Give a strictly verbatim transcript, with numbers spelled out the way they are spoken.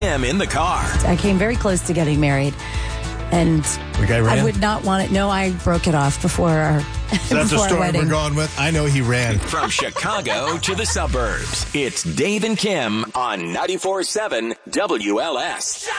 Kim in the car. I came very close to getting married, and The guy ran? I would not want it. No, I broke it off before our, So that's the before our story wedding. we're going with. I know he ran. From Chicago to the suburbs, it's Dave and Kim on ninety-four point seven W L S.